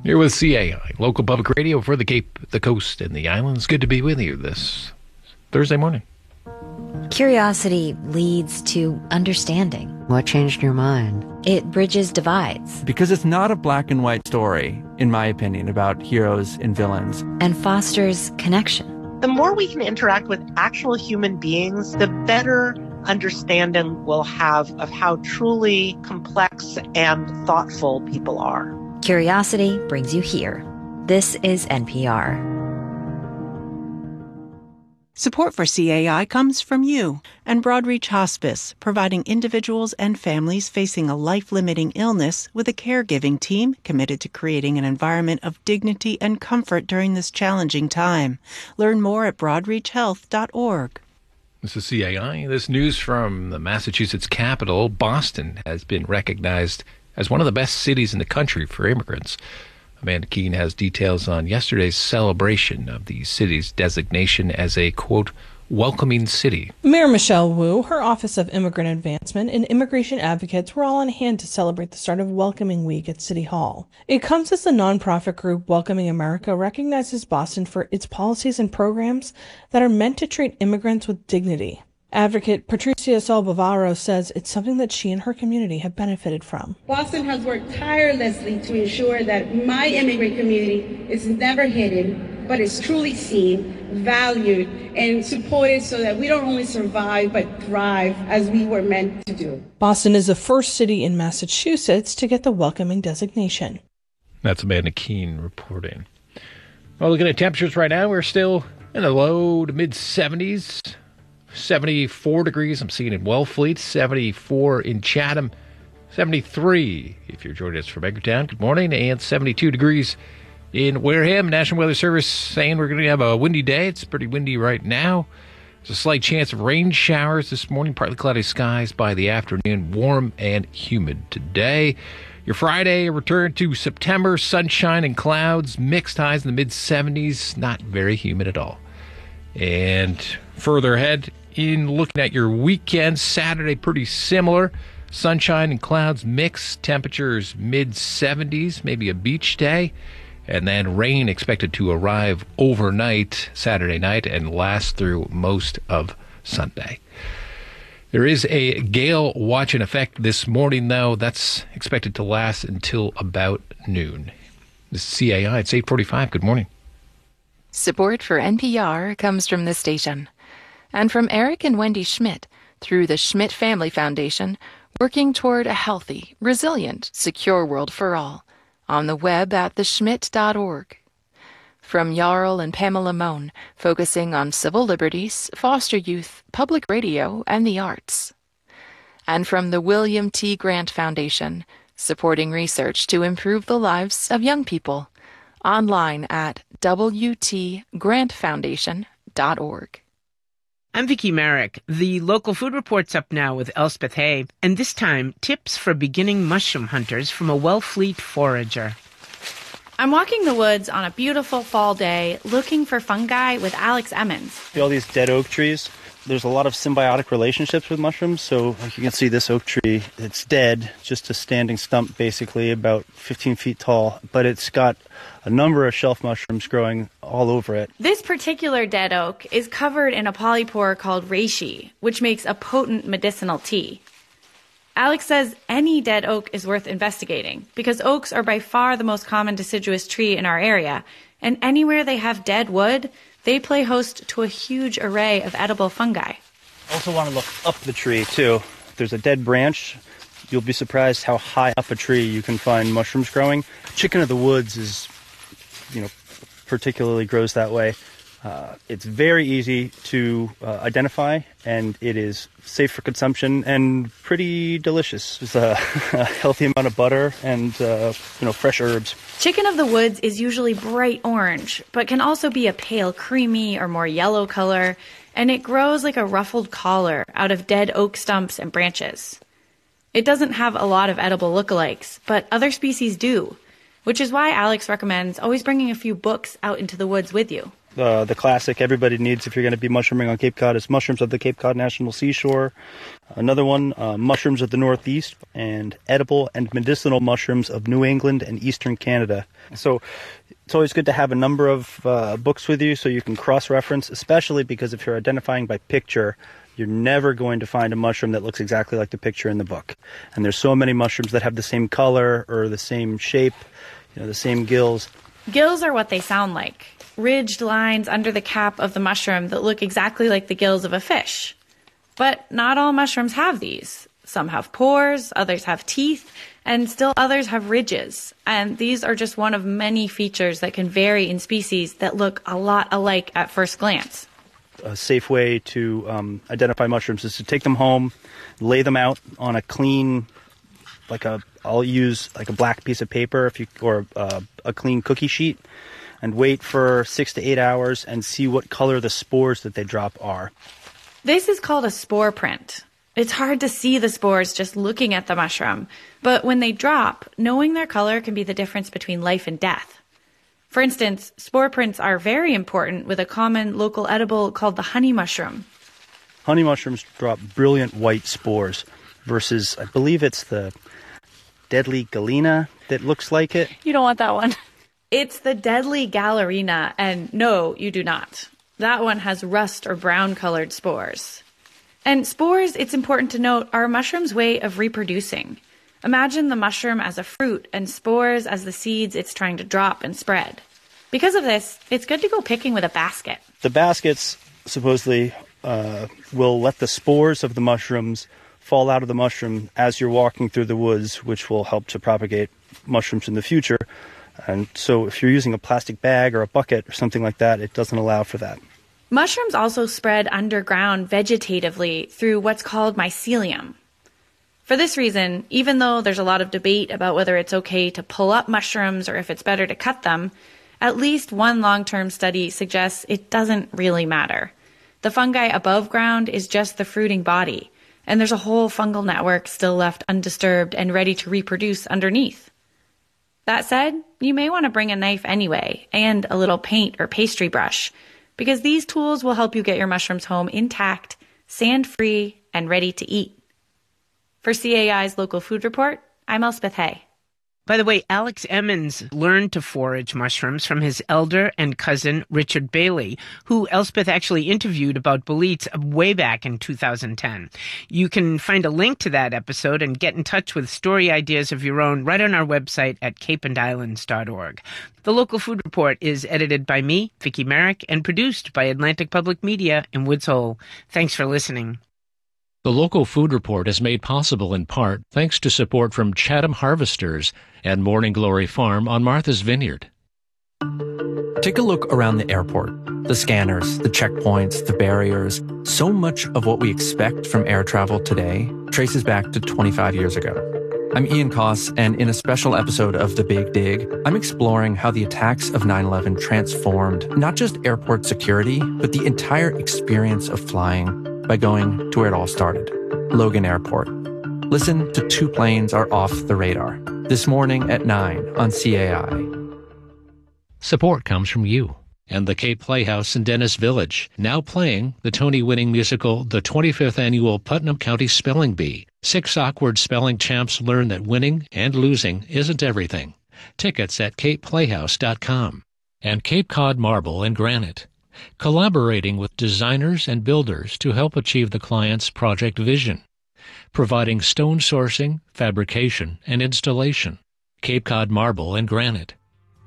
Here with CAI, local public radio for the Cape, the coast, and the islands. Good to be with you this Thursday morning. Curiosity leads to understanding. What changed your mind? It bridges divides. Because it's not a black and white story, in my opinion, about heroes and villains. And fosters connection. The more we can interact with actual human beings, the better understanding we'll have of how truly complex and thoughtful people are. Curiosity brings you here. This is NPR. Support for CAI comes from you and Broadreach Hospice, providing individuals and families facing a life-limiting illness with a caregiving team committed to creating an environment of dignity and comfort during this challenging time. Learn more at broadreachhealth.org. This is CAI. This news from the Massachusetts capital, Boston, has been recognized as one of the best cities in the country for immigrants. Amanda Keene has details on yesterday's celebration of the city's designation as a, quote, welcoming city. Mayor Michelle Wu, her Office of Immigrant Advancement, and immigration advocates were all on hand to celebrate the start of Welcoming Week at City Hall. It comes as the nonprofit group Welcoming America recognizes Boston for its policies and programs that are meant to treat immigrants with dignity. Advocate Patricia Sol Bavaro says it's something that she and her community have benefited from. Boston has worked tirelessly to ensure that my immigrant community is never hidden, but is truly seen, valued, and supported so that we don't only survive, but thrive as we were meant to do. Boston is the first city in Massachusetts to get the welcoming designation. That's Amanda Keene reporting. Well, looking at temperatures right now, we're still in the low to mid-70s. 74 degrees, I'm seeing in Wellfleet, 74 in Chatham, 73 if you're joining us from Edgartown. Good morning. And 72 degrees in Wareham. National Weather Service saying we're going to have a windy day. It's pretty windy right now. There's a slight chance of rain showers this morning, partly cloudy skies by the afternoon, warm and humid today. Your Friday, a return to September, sunshine and clouds, mixed highs in the mid-70s, not very humid at all. And further ahead, in looking at your weekend, Saturday, pretty similar. Sunshine and clouds mixed, temperatures mid-70s, maybe a beach day. And then rain expected to arrive overnight, Saturday night, and last through most of Sunday. There is a gale watch in effect this morning, though. That's expected to last until about noon. This is CAI. It's 8:45. Good morning. Support for NPR comes from this station and from Eric and Wendy Schmidt through the Schmidt Family Foundation, working toward a healthy, resilient, secure world for all, on the web at theschmidt.org. From Jarl and Pamela Mohn, focusing on civil liberties, foster youth, public radio, and the arts. And from the William T. Grant Foundation, supporting research to improve the lives of young people, online at wtgrantfoundation.org. I'm Vicki Merrick. The local food report's up now with Elspeth Hay, and this time, tips for beginning mushroom hunters from a Wellfleet forager. I'm walking the woods on a beautiful fall day, looking for fungi with Alex Emmons. See all these dead oak trees? There's a lot of symbiotic relationships with mushrooms. So like you can see this oak tree, it's dead, just a standing stump basically, about 15 feet tall, but it's got a number of shelf mushrooms growing all over it. This particular dead oak is covered in a polypore called reishi, which makes a potent medicinal tea. Alex says any dead oak is worth investigating because oaks are by far the most common deciduous tree in our area, and anywhere they have dead wood, they play host to a huge array of edible fungi. Also want to look up the tree, too. If there's a dead branch, you'll be surprised how high up a tree you can find mushrooms growing. Chicken of the woods is, particularly grows that way. It's very easy to identify, and it is safe for consumption and pretty delicious. There's a healthy amount of butter and, fresh herbs. Chicken of the woods is usually bright orange, but can also be a pale creamy or more yellow color, and it grows like a ruffled collar out of dead oak stumps and branches. It doesn't have a lot of edible lookalikes, but other species do, which is why Alex recommends always bringing a few books out into the woods with you. the classic everybody needs if you're going to be mushrooming on Cape Cod is mushrooms of the Cape Cod National Seashore. Another one, mushrooms of the Northeast, and edible and medicinal mushrooms of New England and Eastern Canada. So it's always good to have a number of books with you so you can cross-reference, especially because if you're identifying by picture, you're never going to find a mushroom that looks exactly like the picture in the book. And there's so many mushrooms that have the same color or the same shape, the same gills. Gills are what they sound like. Ridged lines under the cap of the mushroom that look exactly like the gills of a fish. But not all mushrooms have these. Some have pores, others have teeth, and still others have ridges. And these are just one of many features that can vary in species that look a lot alike at first glance. A safe way to identify mushrooms is to take them home, lay them out on a clean, I'll use a black piece of paper or a clean cookie sheet, and wait for 6 to 8 hours and see what color the spores that they drop are. This is called a spore print. It's hard to see the spores just looking at the mushroom, but when they drop, knowing their color can be the difference between life and death. For instance, spore prints are very important with a common local edible called the honey mushroom. Honey mushrooms drop brilliant white spores versus, I believe it's the deadly galena that looks like it. You don't want that one. It's the deadly galerina, and no, you do not. That one has rust or brown-colored spores. And spores, it's important to note, are a mushroom's way of reproducing. Imagine the mushroom as a fruit and spores as the seeds it's trying to drop and spread. Because of this, it's good to go picking with a basket. The baskets supposedly will let the spores of the mushrooms fall out of the mushroom as you're walking through the woods, which will help to propagate mushrooms in the future. And so if you're using a plastic bag or a bucket or something like that, it doesn't allow for that. Mushrooms also spread underground vegetatively through what's called mycelium. For this reason, even though there's a lot of debate about whether it's okay to pull up mushrooms or if it's better to cut them, at least one long-term study suggests it doesn't really matter. The fungi above ground is just the fruiting body, and there's a whole fungal network still left undisturbed and ready to reproduce underneath. That said, you may want to bring a knife anyway, and a little paint or pastry brush, because these tools will help you get your mushrooms home intact, sand-free, and ready to eat. For CAI's Local Food Report, I'm Elspeth Hay. By the way, Alex Emmons learned to forage mushrooms from his elder and cousin, Richard Bailey, who Elspeth actually interviewed about boletes way back in 2010. You can find a link to that episode and get in touch with story ideas of your own right on our website at capeandislands.org. The Local Food Report is edited by me, Vicki Merrick, and produced by Atlantic Public Media in Woods Hole. Thanks for listening. The Local Food Report is made possible in part thanks to support from Chatham Harvesters and Morning Glory Farm on Martha's Vineyard. Take a look around the airport. The scanners, the checkpoints, the barriers. So much of what we expect from air travel today traces back to 25 years ago. I'm Ian Koss, and in a special episode of The Big Dig, I'm exploring how the attacks of 9/11 transformed not just airport security, but the entire experience of flying by going to where it all started, Logan Airport. Listen to Two Planes Are Off the Radar, this morning at 9 on CAI. Support comes from you and the Cape Playhouse in Dennis Village, now playing the Tony-winning musical, the 25th Annual Putnam County Spelling Bee. 6 awkward spelling champs learn that winning and losing isn't everything. Tickets at capeplayhouse.com. And Cape Cod Marble and Granite, collaborating with designers and builders to help achieve the client's project vision, providing stone sourcing, fabrication, and installation. Cape Cod Marble and Granite.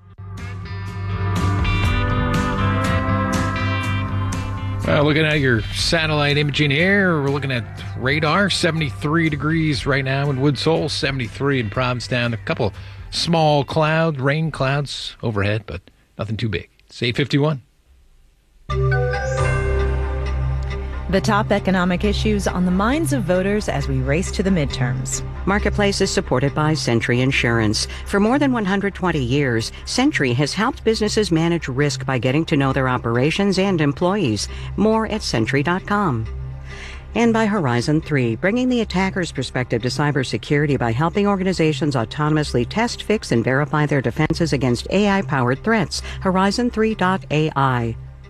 Looking at your satellite imaging here, we're looking at radar, 73 degrees right now in Woods Hole, 73 in Provincetown. A couple small clouds, rain clouds overhead, but nothing too big. It's 8:51. The top economic issues on the minds of voters as we race to the midterms. Marketplace is supported by Sentry Insurance. For more than 120 years, Sentry has helped businesses manage risk by getting to know their operations and employees. More at Sentry.com. And by Horizon 3, bringing the attacker's perspective to cybersecurity by helping organizations autonomously test, fix, and verify their defenses against AI-powered threats. Horizon3.ai.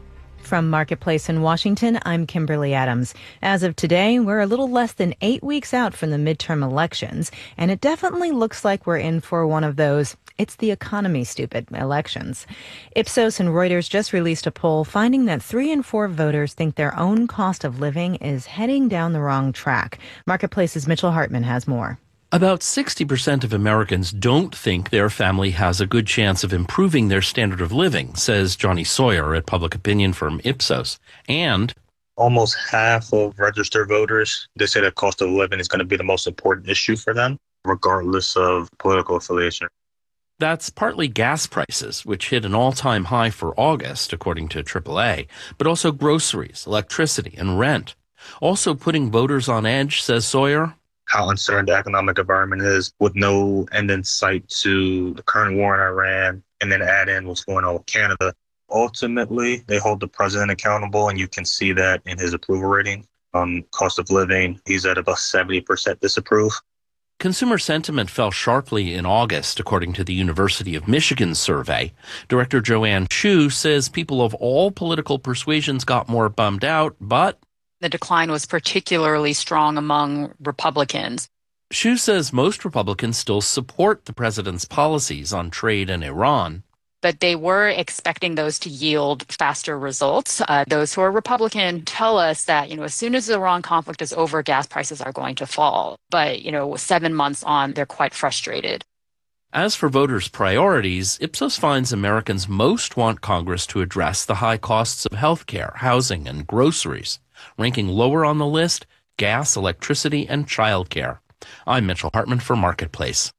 From Marketplace in Washington, I'm Kimberly Adams. As of today, we're a little less than 8 weeks out from the midterm elections, and it definitely looks like we're in for one of those "it's the economy, stupid" elections. Ipsos and Reuters just released a poll finding that 3 in 4 voters think their own cost of living is heading down the wrong track. Marketplace's Mitchell Hartman has more. About 60% of Americans don't think their family has a good chance of improving their standard of living, says Johnny Sawyer at public opinion firm Ipsos. And almost half of registered voters, they say that cost of living is going to be the most important issue for them, regardless of political affiliation. That's partly gas prices, which hit an all-time high for August, according to AAA, but also groceries, electricity, and rent. Also putting voters on edge, says Sawyer, how uncertain the economic environment is with no end in sight to the current war in Iran, and then add in what's going on with Canada. Ultimately, they hold the president accountable, and you can see that in his approval rating on cost of living. He's at about 70% disapprove. Consumer sentiment fell sharply in August, according to the University of Michigan survey. Director Joanne Chu says people of all political persuasions got more bummed out, but the decline was particularly strong among Republicans. Chu says most Republicans still support the president's policies on trade and Iran. But they were expecting those to yield faster results. Those who are Republican tell us that, as soon as the Iran conflict is over, gas prices are going to fall. But, 7 months on, they're quite frustrated. As for voters' priorities, Ipsos finds Americans most want Congress to address the high costs of health care, housing, and groceries. Ranking lower on the list, gas, electricity, and childcare. I'm Mitchell Hartman for Marketplace.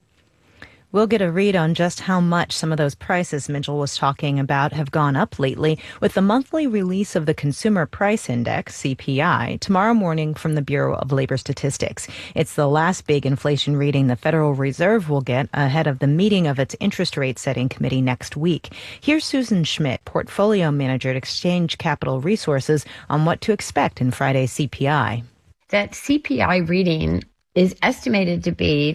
We'll get a read on just how much some of those prices Mitchell was talking about have gone up lately with the monthly release of the Consumer Price Index, CPI, tomorrow morning from the Bureau of Labor Statistics. It's the last big inflation reading the Federal Reserve will get ahead of the meeting of its interest rate setting committee next week. Here's Susan Schmidt, portfolio manager at Exchange Capital Resources, on what to expect in Friday's CPI. That CPI reading is estimated to be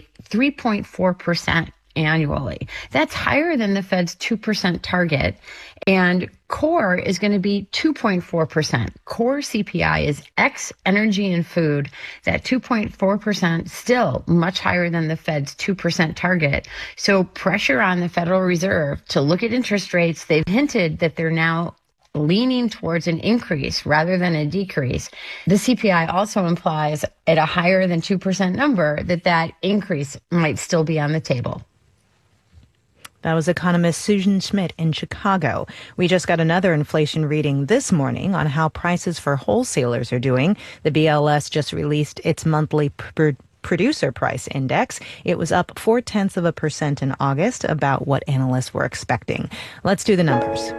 3.4% annually. That's higher than the Fed's 2% target. And core is going to be 2.4%. Core CPI is ex energy and food. That 2.4% still much higher than the Fed's 2% target. So pressure on the Federal Reserve to look at interest rates. They've hinted that they're now leaning towards an increase rather than a decrease. The CPI also implies at a higher than 2% number that increase might still be on the table. That was economist Susan Schmidt in Chicago. We just got another inflation reading this morning on how prices for wholesalers are doing. The BLS just released its monthly producer price index. It was up 0.4% in August, about what analysts were expecting. Let's do the numbers.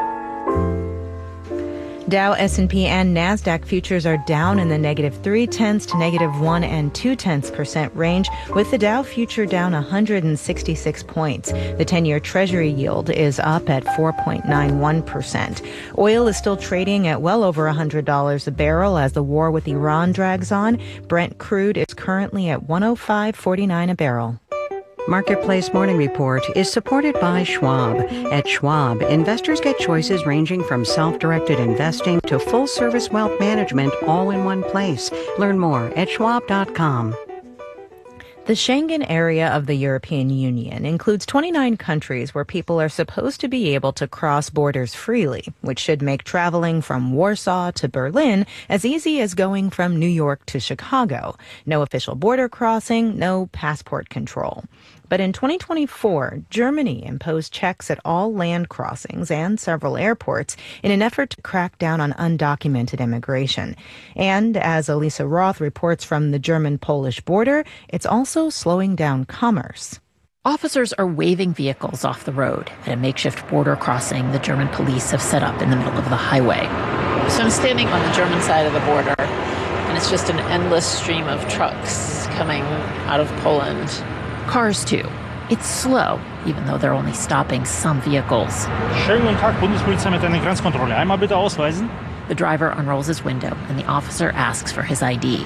Dow, S&P, and NASDAQ futures are down in the -0.3% to -1 2/10% range, with the Dow future down 166 points. The 10-year Treasury yield is up at 4.91%. Oil is still trading at well over $100 a barrel as the war with Iran drags on. Brent crude is currently at $105.49 a barrel. Marketplace Morning Report is supported by Schwab. At Schwab, investors get choices ranging from self-directed investing to full-service wealth management all in one place. Learn more at schwab.com. The Schengen area of the European Union includes 29 countries where people are supposed to be able to cross borders freely, which should make traveling from Warsaw to Berlin as easy as going from New York to Chicago. No official border crossing, no passport control. But in 2024, Germany imposed checks at all land crossings and several airports in an effort to crack down on undocumented immigration. And as Elisa Roth reports from the German-Polish border, it's also slowing down commerce. Officers are waving vehicles off the road at a makeshift border crossing the German police have set up in the middle of the highway. So I'm standing on the German side of the border, and it's just an endless stream of trucks coming out of Poland. Cars, too. It's slow, even though they're only stopping some vehicles. Schönen guten Tag, Bundespolizei mit einer Grenzkontrolle. Einmal bitte ausweisen. The driver unrolls his window, and the officer asks for his ID.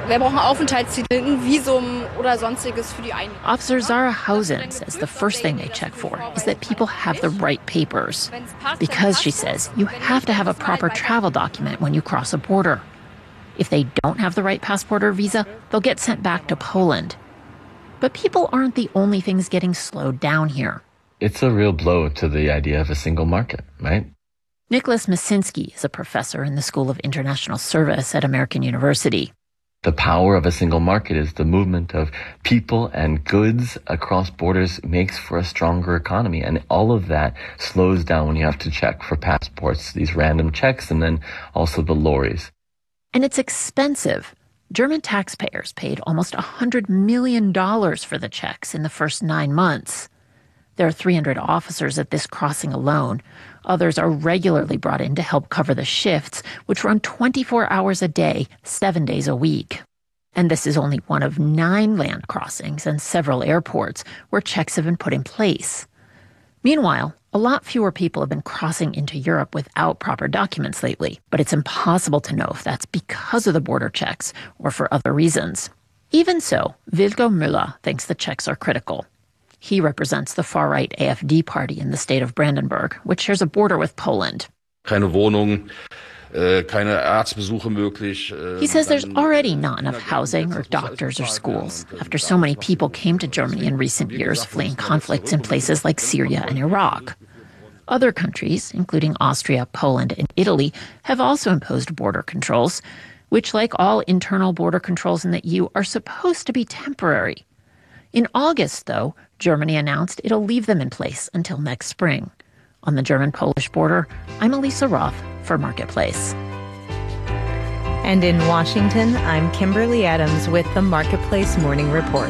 Officer Zara Hausen says the first thing they check for is that people have the right papers. Because, she says, you have to have a proper travel document when you cross a border. If they don't have the right passport or visa, they'll get sent back to Poland. But people aren't the only things getting slowed down here. It's a real blow to the idea of a single market, right? Nicholas Masinski is a professor in the School of International Service at American University. The power of a single market is the movement of people and goods across borders makes for a stronger economy. And all of that slows down when you have to check for passports, these random checks, and then also the lorries. And it's expensive. German taxpayers paid almost $100 million for the checks in the first 9 months. There are 300 officers at this crossing alone. Others are regularly brought in to help cover the shifts, which run 24 hours a day, 7 days a week. And this is only one of 9 land crossings and several airports where checks have been put in place. Meanwhile, a lot fewer people have been crossing into Europe without proper documents lately, but it's impossible to know if that's because of the border checks or for other reasons. Even so, Wilco Müller thinks the checks are critical. He represents the far-right AfD party in the state of Brandenburg, which shares a border with Poland. Keine Wohnung, keine Arztbesuche möglich. He says there's already not enough housing or doctors or schools after so many people came to Germany in recent years fleeing conflicts in places like Syria and Iraq. Other countries, including Austria, Poland, and Italy, have also imposed border controls, which, like all internal border controls in the EU, are supposed to be temporary. In August, though, Germany announced it'll leave them in place until next spring. On the German-Polish border, I'm Elisa Roth for Marketplace. And in Washington, I'm Kimberly Adams with the Marketplace Morning Report.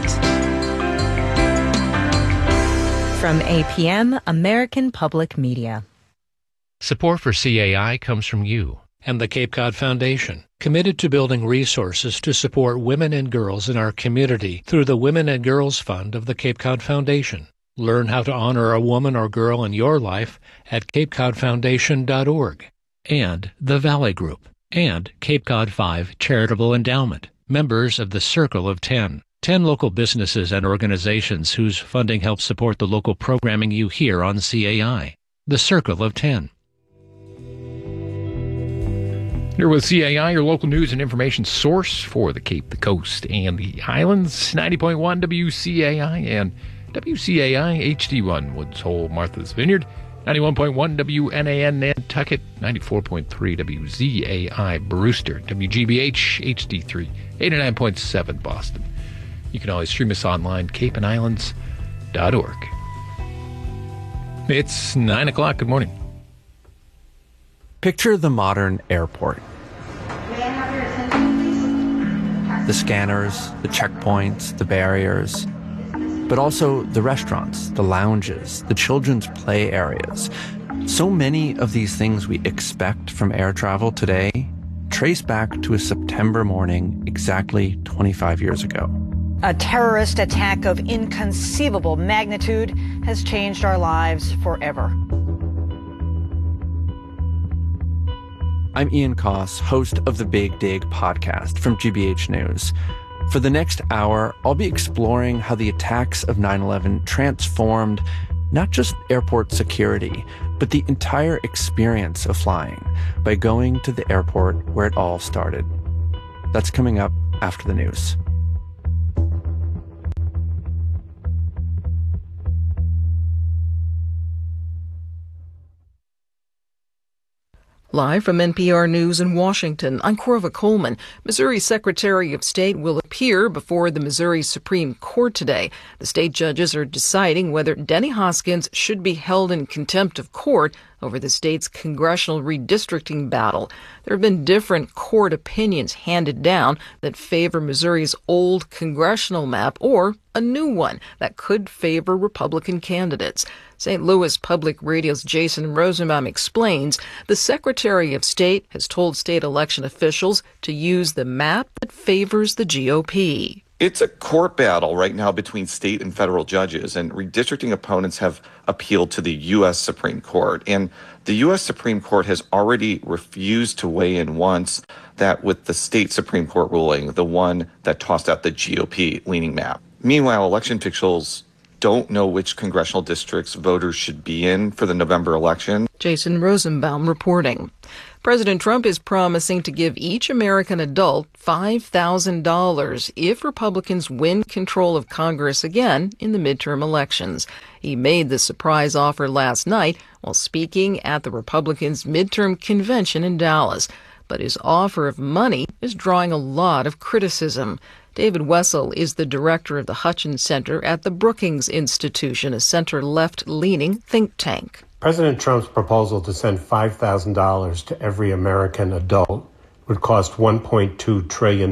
From APM, American Public Media. Support for CAI comes from you and the Cape Cod Foundation, committed to building resources to support women and girls in our community through the Women and Girls Fund of the Cape Cod Foundation. Learn how to honor a woman or girl in your life at capecodfoundation.org. And the Valley Group and Cape Cod 5 Charitable Endowment, members of the Circle of 10. 10 local businesses and organizations whose funding helps support the local programming you hear on CAI. The Circle of 10. Here with CAI, your local news and information source for the Cape, the Coast, and the Islands. 90.1 WCAI and WCAI HD1 Woods Hole, Martha's Vineyard. 91.1 WNAN Nantucket. 94.3 WZAI Brewster. WGBH HD3. 89.7 Boston. You can always stream us online, capeandislands.org. It's 9 o'clock. Good morning. Picture the modern airport. May I have your attention, please? The scanners, the checkpoints, the barriers, but also the restaurants, the lounges, the children's play areas. So many of these things we expect from air travel today trace back to a September morning exactly 25 years ago. A terrorist attack of inconceivable magnitude has changed our lives forever. I'm Ian Koss, host of the Big Dig podcast from GBH News. For the next hour, I'll be exploring how the attacks of 9/11 transformed not just airport security, but the entire experience of flying by going to the airport where it all started. That's coming up after the news. Live from NPR News in Washington, I'm Corva Coleman. Missouri Secretary of State will appear before the Missouri Supreme Court today. The state judges are deciding whether Denny Hoskins should be held in contempt of court over the state's congressional redistricting battle. There have been different court opinions handed down that favor Missouri's old congressional map or a new one that could favor Republican candidates. St. Louis Public Radio's Jason Rosenbaum explains the Secretary of State has told state election officials to use the map that favors the GOP. It's a court battle right now between state and federal judges, and redistricting opponents have appealed to the U.S. Supreme Court. And the U.S. Supreme Court has already refused to weigh in once, that with the state Supreme Court ruling, the one that tossed out the GOP-leaning map. Meanwhile, election officials don't know which congressional districts voters should be in for the November election. Jason Rosenbaum reporting. President Trump is promising to give each American adult $5,000 if Republicans win control of Congress again in the midterm elections. He made the surprise offer last night while speaking at the Republicans' midterm convention in Dallas. But his offer of money is drawing a lot of criticism. David Wessel is the director of the Hutchins Center at the Brookings Institution, a center-left-leaning think tank. President Trump's proposal to send $5,000 to every American adult would cost $1.2 trillion.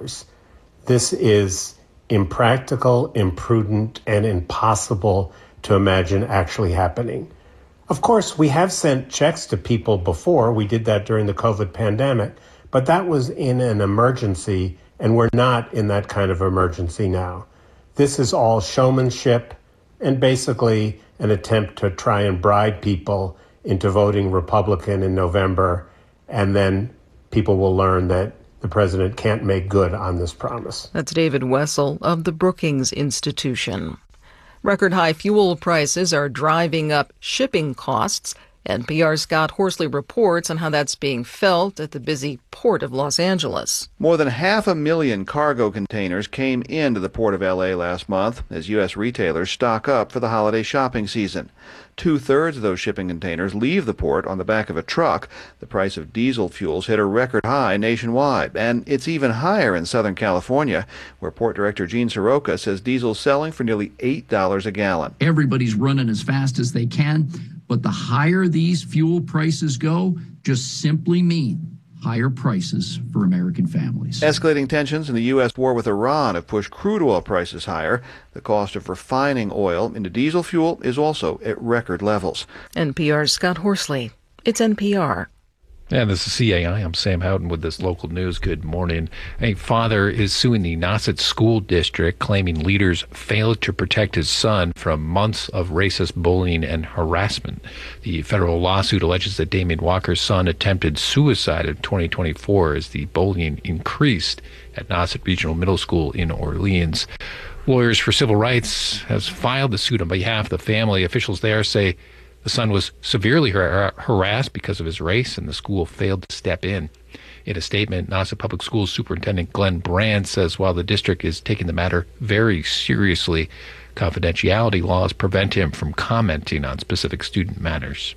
This is impractical, imprudent, and impossible to imagine actually happening. Of course, we have sent checks to people before. We did that during the COVID pandemic, but that was in an emergency, and we're not in that kind of emergency now. This is all showmanship and basically an attempt to try and bribe people into voting Republican in November, and then people will learn that the president can't make good on this promise. That's David Wessel of the Brookings Institution. Record high fuel prices are driving up shipping costs. NPR's Scott Horsley reports on how that's being felt at the busy port of Los Angeles. More than 500,000 cargo containers came into the port of L.A. last month as U.S. retailers stock up for the holiday shopping season. 2/3 of those shipping containers leave the port on the back of a truck. The price of diesel fuels hit a record high nationwide, and it's even higher in Southern California, where Port Director Gene Soroka says diesel's selling for nearly $8 a gallon. Everybody's running as fast as they can, but the higher these fuel prices go, just simply mean higher prices for American families. Escalating tensions in the U.S. war with Iran have pushed crude oil prices higher. The cost of refining oil into diesel fuel is also at record levels. NPR's Scott Horsley. It's NPR. And this is CAI. I'm Sam Houghton with this local news. Good morning. A father is suing the Nauset School District, claiming leaders failed to protect his son from months of racist bullying and harassment. The federal lawsuit alleges that Damien Walker's son attempted suicide in 2024 as the bullying increased at Nauset Regional Middle School in Orleans. Lawyers for Civil Rights has filed the suit on behalf of the family. Officials there say the son was severely harassed because of his race, and the school failed to step in. In a statement, Nauset Public Schools Superintendent Glenn Brand says while the district is taking the matter very seriously, confidentiality laws prevent him from commenting on specific student matters.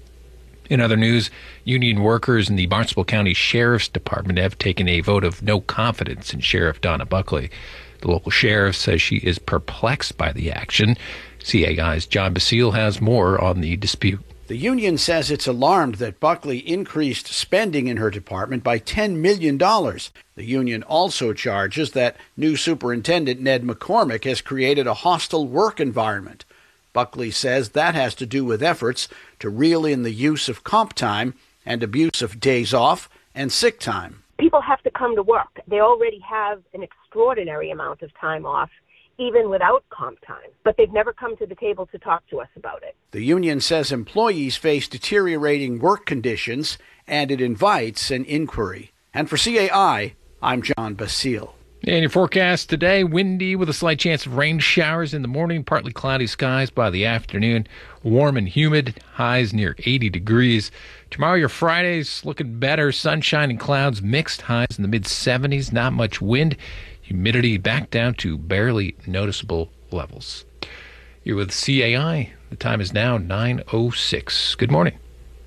In other news, union workers in the Barnstable County Sheriff's Department have taken a vote of no confidence in Sheriff Donna Buckley. The local sheriff says she is perplexed by the action. CAI's John Basile has more on the dispute. The union says it's alarmed that Buckley increased spending in her department by $10 million. The union also charges that new superintendent Ned McCormick has created a hostile work environment. Buckley says that has to do with efforts to reel in the use of comp time and abuse of days off and sick time. People have to come to work. They already have an extraordinary amount of time off, even without comp time, but they've never come to the table to talk to us about it. The union says employees face deteriorating work conditions, and it invites an inquiry. And for CAI, I'm John Basile. And your forecast today, windy with a slight chance of rain showers in the morning, partly cloudy skies by the afternoon, warm and humid, highs near 80 degrees. Tomorrow, your Friday's looking better, sunshine and clouds mixed, highs in the mid-70s, not much wind. Humidity back down to barely noticeable levels. You're with CAI. The time is now 9:06. Good morning.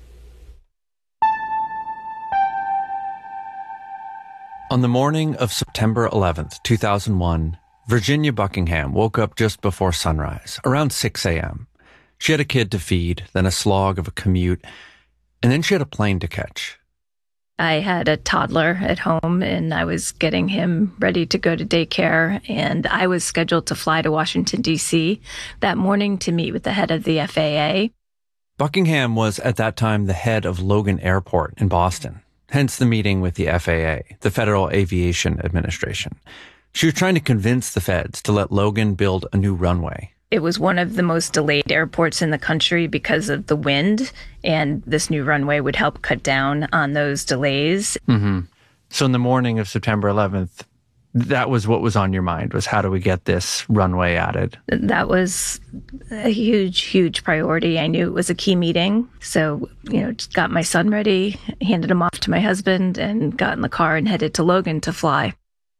On the morning of September 11th, 2001, Virginia Buckingham woke up just before sunrise, around 6 a.m. She had a kid to feed, then a slog of a commute, and then she had a plane to catch. I had a toddler at home, and I was getting him ready to go to daycare, and I was scheduled to fly to Washington, D.C. that morning to meet with the head of the FAA. Buckingham was at that time the head of Logan Airport in Boston, hence the meeting with the FAA, the Federal Aviation Administration. She was trying to convince the feds to let Logan build a new runway. It was one of the most delayed airports in the country because of the wind, and this new runway would help cut down on those delays. Mm-hmm. So in the morning of September 11th, that was what was on your mind, was how do we get this runway added? That was a huge, huge priority. I knew it was a key meeting. So, just got my son ready, handed him off to my husband, and got in the car and headed to Logan to fly.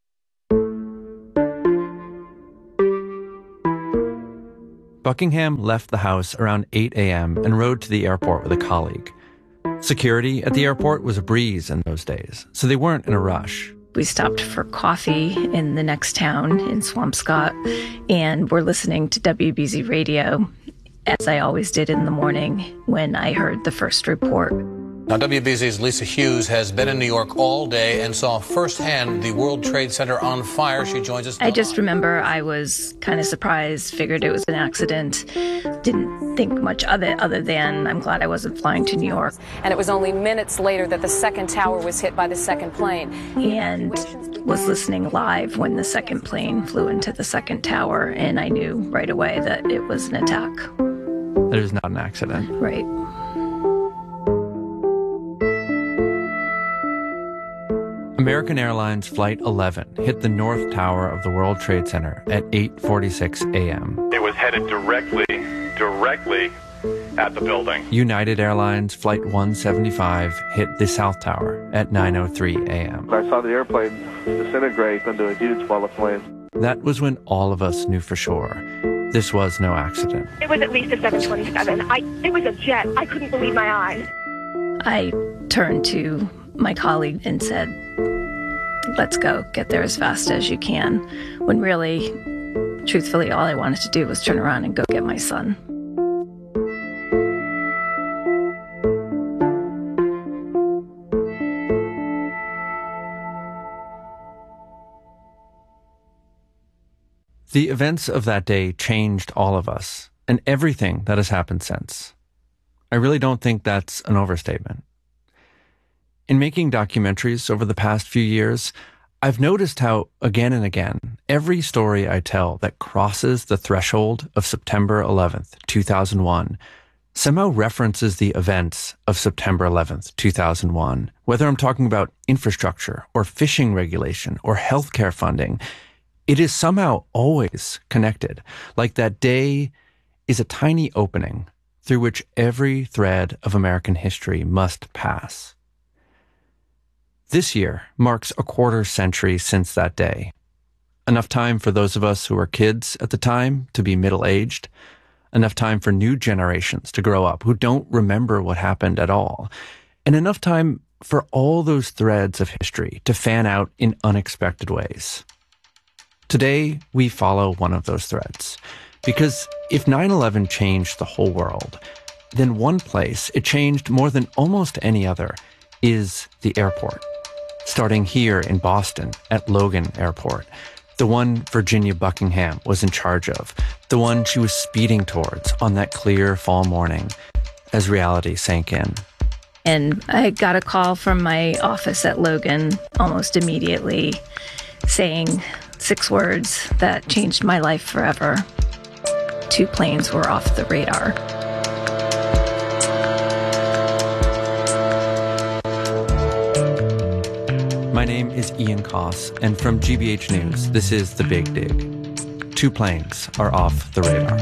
Buckingham left the house around 8 a.m. and rode to the airport with a colleague. Security at the airport was a breeze in those days, so they weren't in a rush. We stopped for coffee in the next town in Swampscott, and we're listening to WBZ radio, as I always did in the morning when I heard the first report. Now, WBZ's Lisa Hughes has been in New York all day and saw firsthand the World Trade Center on fire. She joins us. I just remember I was kind of surprised, figured it was an accident, didn't think much of it other than I'm glad I wasn't flying to New York. And it was only minutes later that the second tower was hit by the second plane. And was listening live when the second plane flew into the second tower, and I knew right away that it was an attack. That it was not an accident. Right. American Airlines Flight 11 hit the North Tower of the World Trade Center at 8:46 a.m. It was headed directly at the building. United Airlines Flight 175 hit the South Tower at 9:03 a.m. I saw the airplane disintegrate into a huge ball of flames. That was when all of us knew for sure this was no accident. It was at least a 727. It was a jet. I couldn't believe my eyes. I turned to my colleague and said, let's go, get there as fast as you can, when really, truthfully, all I wanted to do was turn around and go get my son. The events of that day changed all of us and everything that has happened since. I really don't think that's an overstatement. In making documentaries over the past few years, I've noticed how, again and again, every story I tell that crosses the threshold of September 11th, 2001, somehow references the events of September 11th, 2001. Whether I'm talking about infrastructure or fishing regulation or healthcare funding, it is somehow always connected, like that day is a tiny opening through which every thread of American history must pass. This year marks a quarter century since that day. Enough time for those of us who were kids at the time to be middle-aged, enough time for new generations to grow up who don't remember what happened at all, and enough time for all those threads of history to fan out in unexpected ways. Today, we follow one of those threads, because if 9/11 changed the whole world, then one place it changed more than almost any other is the airport. Starting here in Boston at Logan Airport, the one Virginia Buckingham was in charge of, the one she was speeding towards on that clear fall morning as reality sank in. And I got a call from my office at Logan almost immediately saying 6 words that changed my life forever. 2 planes were off the radar. My name is Ian Koss, and from GBH News, this is The Big Dig. 2 planes are off the radar.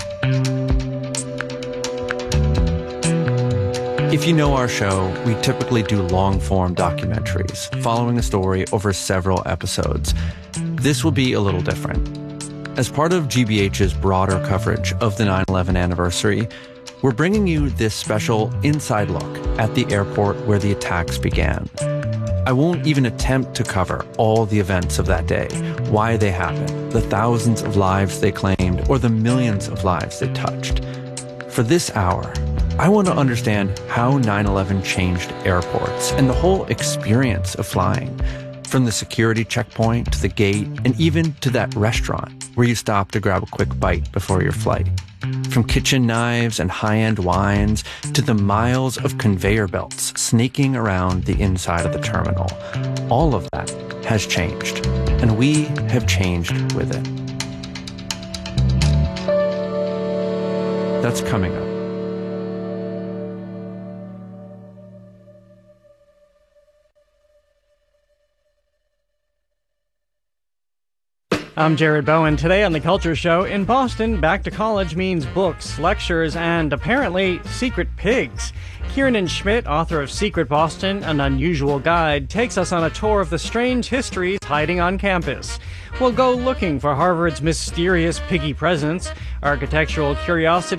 If you know our show, we typically do long-form documentaries, following a story over several episodes. This will be a little different. As part of GBH's broader coverage of the 9/11 anniversary, we're bringing you this special inside look at the airport where the attacks began. I won't even attempt to cover all the events of that day, why they happened, the thousands of lives they claimed, or the millions of lives they touched. For this hour, I want to understand how 9/11 changed airports and the whole experience of flying, from the security checkpoint to the gate and even to that restaurant where you stop to grab a quick bite before your flight. From kitchen knives and high-end wines to the miles of conveyor belts snaking around the inside of the terminal, all of that has changed. And and we have changed with it. That's coming up. I'm Jared Bowen. Today on The Culture Show, in Boston, back to college means books, lectures, and apparently secret pigs. Kiernan Schmidt, author of Secret Boston, An Unusual Guide, takes us on a tour of the strange histories hiding on campus. We'll go looking for Harvard's mysterious piggy presence, architectural curiosities,